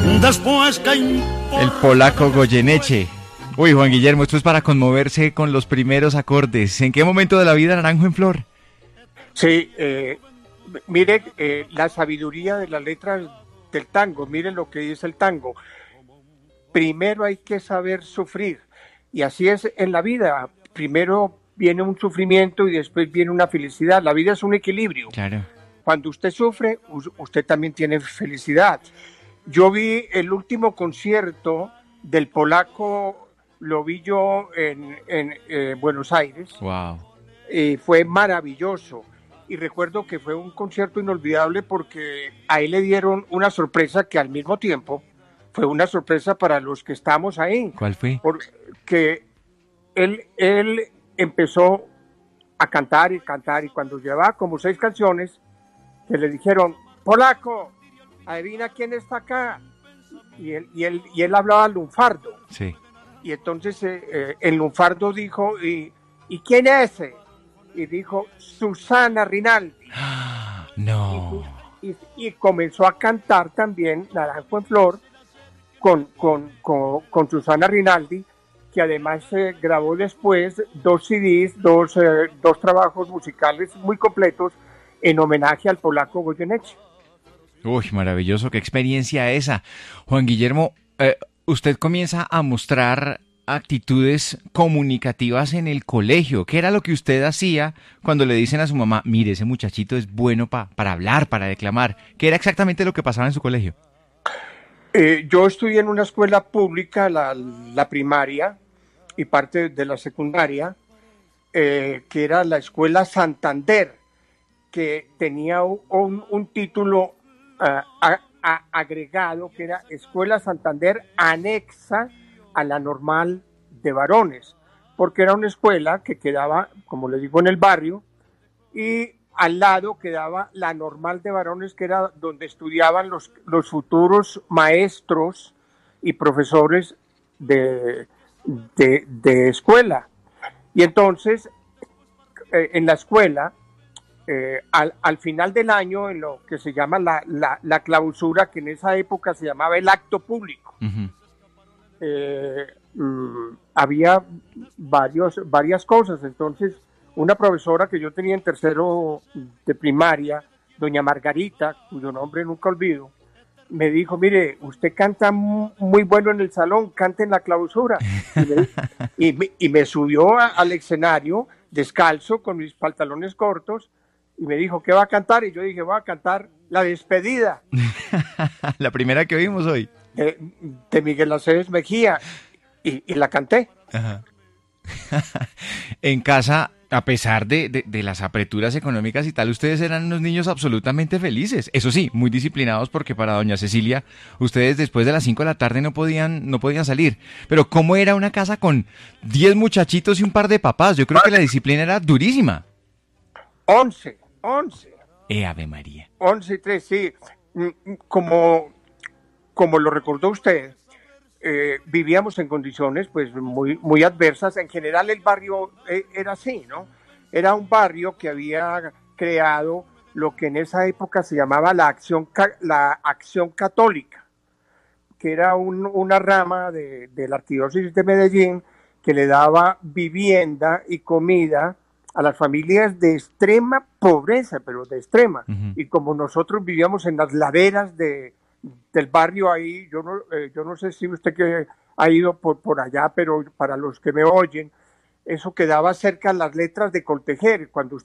Después que El polaco Goyeneche. Uy, Juan Guillermo, esto es para conmoverse con los primeros acordes. ¿En qué momento de la vida Naranjo en Flor? Sí, mire la sabiduría de las letras del tango, miren lo que dice el tango. Primero hay que saber sufrir, y así es en la vida. Primero viene un sufrimiento y después viene una felicidad. La vida es un equilibrio. Claro. Cuando usted sufre, usted también tiene felicidad. Yo vi el último concierto del polaco, lo vi yo en Buenos Aires. Wow. Fue maravilloso. Y recuerdo que fue un concierto inolvidable porque a él le dieron una sorpresa que al mismo tiempo fue una sorpresa para los que estamos ahí. ¿Cuál fue? Porque él empezó a cantar y cantar, y cuando llevaba como 6 canciones, que le dijeron, polaco, adivina quién está acá. Y él hablaba lunfardo. Sí. Y entonces el lunfardo dijo, ¿y quién es ese? Y dijo, Susana Rinaldi. No. Y comenzó a cantar también Naranjo en Flor con Susana Rinaldi, que además grabó después 2 CDs, dos trabajos musicales muy completos en homenaje al polaco Goyeneche. Uy, maravilloso, qué experiencia esa. Juan Guillermo, usted comienza a mostrar actitudes comunicativas en el colegio. ¿Qué era lo que usted hacía cuando le dicen a su mamá, mire, ese muchachito es bueno para hablar, para declamar? ¿Qué era exactamente lo que pasaba en su colegio? Yo estudié en una escuela pública, la primaria y parte de la secundaria, que era la Escuela Santander, que tenía un título agregado, que era Escuela Santander anexa a la normal de varones, porque era una escuela que quedaba, como le digo, en el barrio, y al lado quedaba la normal de varones, que era donde estudiaban los futuros maestros y profesores de escuela. Y entonces, en la escuela, al final del año, en lo que se llama la clausura, que en esa época se llamaba el acto público, Uh-huh. había varias cosas. Entonces, una profesora que yo tenía en tercero de primaria, doña Margarita, cuyo nombre nunca olvido, me dijo, mire, usted canta muy bueno en el salón, cante en la clausura. Y me subió al escenario descalzo, con mis pantalones cortos, y me dijo, ¿qué va a cantar? Y yo dije, voy a cantar La Despedida. La primera que oímos hoy. De Miguel Aceves Mejía, y la canté. Ajá. En casa, a pesar de las apreturas económicas y tal, ustedes eran unos niños absolutamente felices. Eso sí, muy disciplinados, porque para doña Cecilia, ustedes después de las 5 de la tarde no podían salir. Pero ¿cómo era una casa con 10 muchachitos y un par de papás? Yo creo que la disciplina era durísima. 11. Ave María. 11 y 3, sí. Como lo recordó usted, vivíamos en condiciones pues muy adversas. En general el barrio era así, ¿no? Era un barrio que había creado lo que en esa época se llamaba la Acción Católica, que era una rama de la Arquidiócesis de Medellín, que le daba vivienda y comida a las familias de extrema pobreza, pero de extrema. Uh-huh. Y como nosotros vivíamos en las laderas del barrio ahí, yo no sé si usted que ha ido por allá, pero para los que me oyen, eso quedaba cerca de las letras de Coltejer. Cuando usted